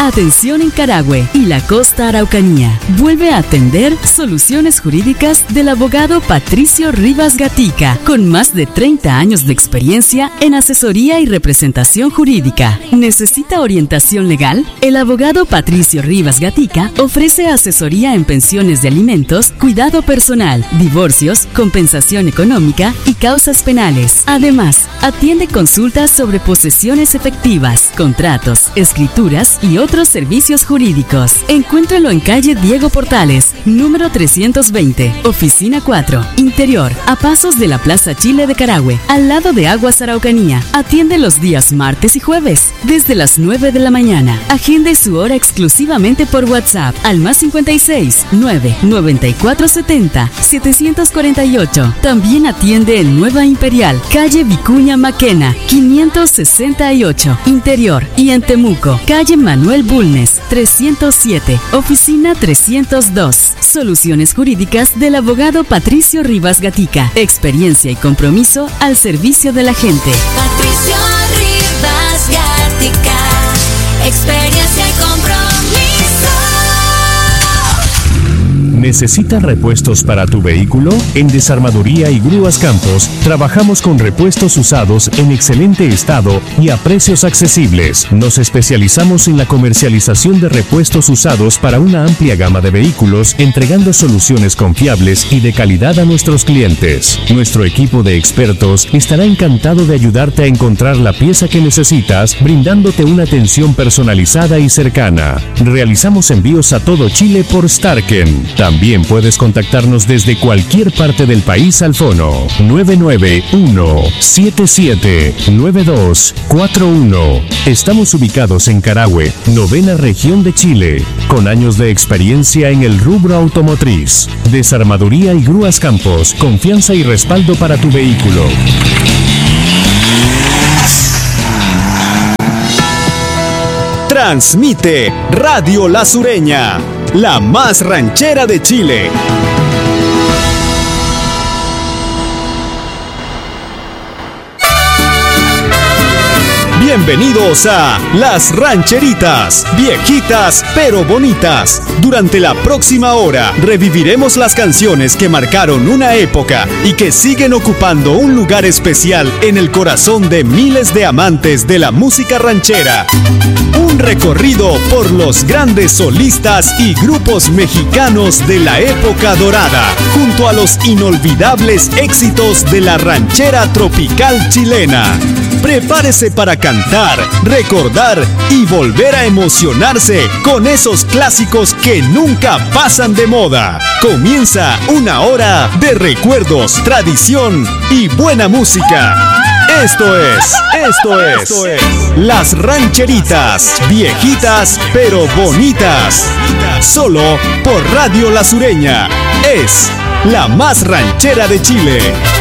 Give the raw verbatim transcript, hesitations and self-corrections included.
Atención en Carahue y la costa araucanía. Vuelve a atender Soluciones Jurídicas del abogado Patricio Rivas Gatica, con más de treinta años de experiencia en asesoría y representación jurídica. ¿Necesita orientación legal? El abogado Patricio Rivas Gatica ofrece asesoría en pensiones de alimentos, cuidado personal, divorcios, compensación económica y causas penales. Además, atiende consultas sobre posesiones efectivas, contratos, escrituras y otros servicios jurídicos. Encuéntralo en calle Diego Portales, número trescientos veinte, oficina cuatro, interior, a pasos de la Plaza Chile de Carahue, al lado de Aguas Araucanía. Atiende los días martes y jueves, desde las nueve de la mañana. Agende su hora exclusivamente por WhatsApp al más cincuenta y seis, nueve, noventa y cuatro setenta, setecientos cuarenta y ocho. También atiende en Nueva Imperial, calle Vicuña Maquena, quinientos sesenta y ocho, interior, y en Temuco, calle Manuel Bulnes, trescientos siete, oficina trescientos dos. Soluciones Jurídicas del abogado Patricio Rivas Gatica. Experiencia y compromiso al servicio de la gente. Patricio Rivas Gatica. Experiencia y compromiso. ¿Necesitas repuestos para tu vehículo? En Desarmaduría y Grúas Campos trabajamos con repuestos usados en excelente estado y a precios accesibles. Nos especializamos en la comercialización de repuestos usados para una amplia gama de vehículos, entregando soluciones confiables y de calidad a nuestros clientes. Nuestro equipo de expertos estará encantado de ayudarte a encontrar la pieza que necesitas, brindándote una atención personalizada y cercana. Realizamos envíos a todo Chile por Starken. También puedes contactarnos desde cualquier parte del país al fono nueve nueve uno, siete siete, nueve dos cuatro uno. Estamos ubicados en Carahue, novena región de Chile, con años de experiencia en el rubro automotriz. Desarmaduría y Grúas Campos, confianza y respaldo para tu vehículo. Transmite Radio La Sureña, la más ranchera de Chile. Bienvenidos a Las Rancheritas, viejitas pero bonitas. Durante la próxima hora reviviremos las canciones que marcaron una época y que siguen ocupando un lugar especial en el corazón de miles de amantes de la música ranchera. Un recorrido por los grandes solistas y grupos mexicanos de la época dorada, junto a los inolvidables éxitos de la ranchera tropical chilena. Prepárese para cantar, recordar y volver a emocionarse con esos clásicos que nunca pasan de moda. Comienza una hora de recuerdos, tradición y buena música. Esto es, esto es, esto es Las Rancheritas, viejitas pero bonitas. Solo por Radio La Sureña. Es la más ranchera de Chile.